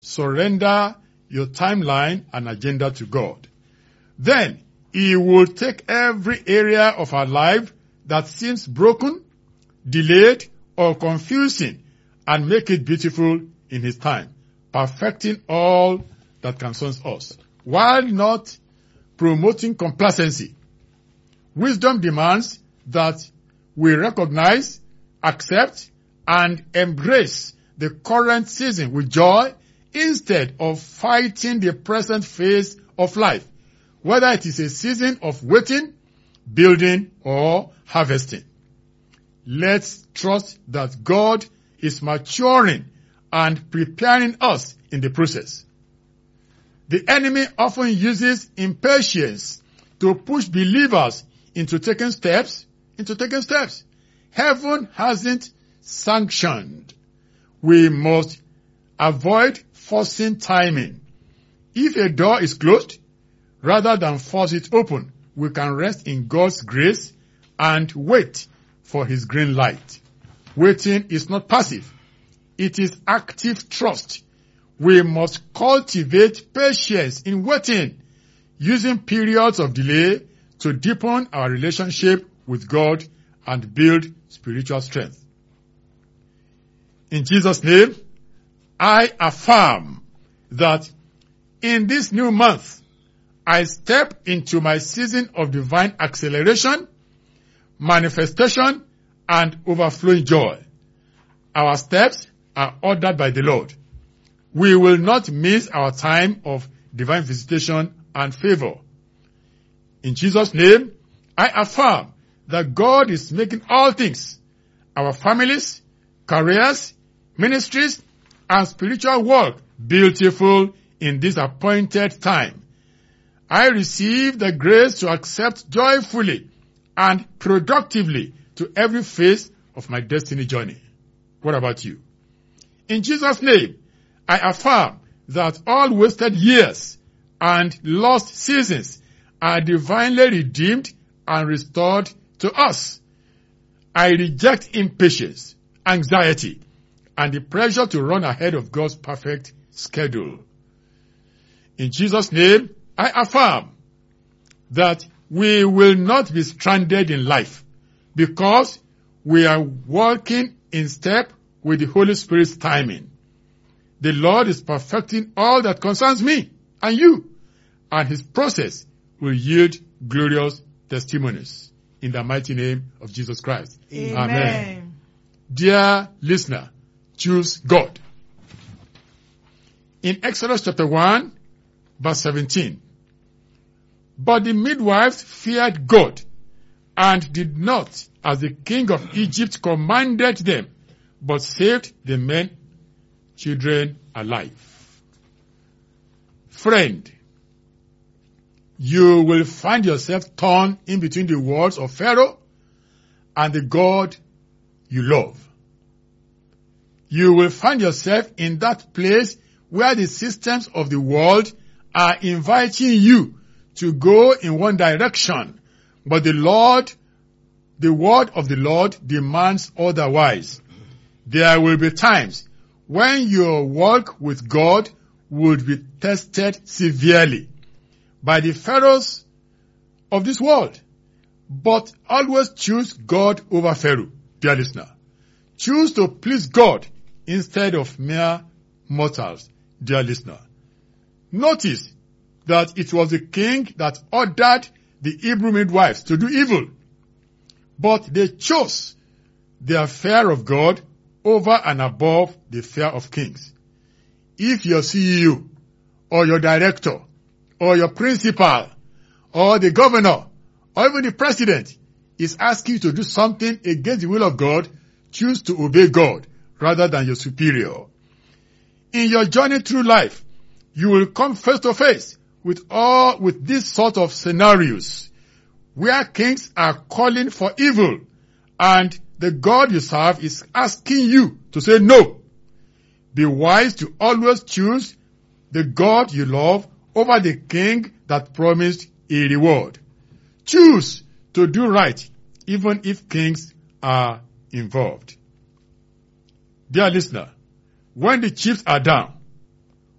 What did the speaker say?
Surrender your timeline and agenda to God. Then He will take every area of our life that seems broken, delayed, or confusing and make it beautiful in His time, perfecting all that concerns us, while not promoting complacency. Wisdom demands that we recognize, accept, and embrace the current season with joy instead of fighting the present phase of life, whether it is a season of waiting, building, or harvesting. Let's trust that God is maturing and preparing us in the process. The enemy often uses impatience to push believers into taking steps. Heaven hasn't sanctioned. We must avoid forcing timing. If a door is closed, rather than force it open, we can rest in God's grace and wait for His green light. Waiting is not passive. It is active trust. We must cultivate patience in waiting, using periods of delay to deepen our relationship with God and build spiritual strength. In Jesus' name, I affirm that in this new month, I step into my season of divine acceleration, manifestation, and overflowing joy. Our steps are ordered by the Lord. We will not miss our time of divine visitation and favor. In Jesus' name, I affirm that God is making all things, our families, careers, ministries, and spiritual work, beautiful in this appointed time. I receive the grace to accept joyfully and productively to every phase of my destiny journey. What about you? In Jesus' name, I affirm that all wasted years and lost seasons are divinely redeemed and restored to us. I reject impatience, anxiety, and the pressure to run ahead of God's perfect schedule. In Jesus' name, I affirm that we will not be stranded in life because we are walking in step with the Holy Spirit's timing. The Lord is perfecting all that concerns me and you, and His process will yield glorious testimonies. In the mighty name of Jesus Christ. Amen. Amen. Dear listener, choose God. In Exodus chapter 1, verse 17, but the midwives feared God and did not, as the king of Egypt commanded them, but saved the men, children alive. Friend, you will find yourself torn in between the words of Pharaoh and the God you love. You will find yourself in that place where the systems of the world are inviting you to go in one direction, but the word of the Lord demands otherwise. There will be times when your walk with God would be tested severely by the pharaohs of this world. But always choose God over Pharaoh, dear listener. Choose to please God instead of mere mortals, dear listener. Notice that it was the king that ordered the Hebrew midwives to do evil, but they chose their fear of God over and above the fear of kings. If your CEO or your director or your principal or the governor or even the president is asking you to do something against the will of God, choose to obey God rather than your superior. In your journey through life, you will come face to face with this sort of scenarios where kings are calling for evil and the God you serve is asking you to say no. Be wise to always choose the God you love over the king that promised a reward. Choose to do right even if kings are involved. Dear listener, when the chips are down